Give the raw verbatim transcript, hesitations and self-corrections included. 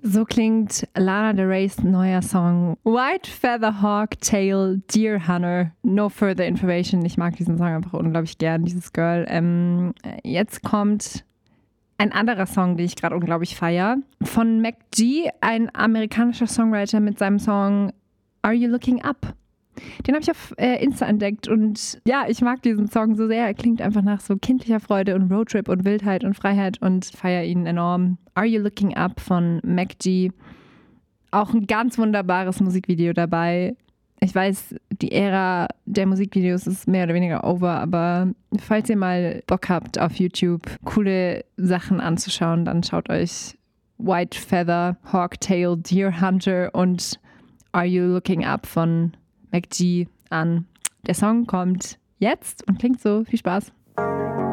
So klingt Lana Del Rey's neuer Song White Feather Hawk Tail Deer Hunter. No further information. Ich mag diesen Song einfach unglaublich gern, dieses Girl. Ähm, jetzt kommt ein anderer Song, den ich gerade unglaublich feiere. Von Mac G, ein amerikanischer Songwriter mit seinem Song Are You Looking Up? Den habe ich auf äh, Insta entdeckt und ja, ich mag diesen Song so sehr. Er klingt einfach nach so kindlicher Freude und Roadtrip und Wildheit und Freiheit und feiere ihn enorm. Are You Looking Up von Mac G. Auch ein ganz wunderbares Musikvideo dabei. Ich weiß, die Ära der Musikvideos ist mehr oder weniger over, aber falls ihr mal Bock habt, auf YouTube coole Sachen anzuschauen, dann schaut euch White Feather Hawk Tail Deer Hunter und Are You Looking Up von Mac G an. Der Song kommt jetzt und klingt so. Viel Spaß.